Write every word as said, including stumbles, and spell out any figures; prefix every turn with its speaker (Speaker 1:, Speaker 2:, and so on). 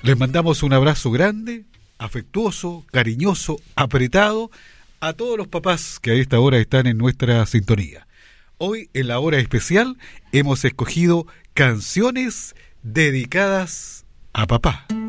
Speaker 1: Les mandamos un abrazo grande, afectuoso, cariñoso, apretado a todos los papás que a esta hora están en nuestra sintonía. Hoy, en la hora especial, hemos escogido canciones dedicadas a papá.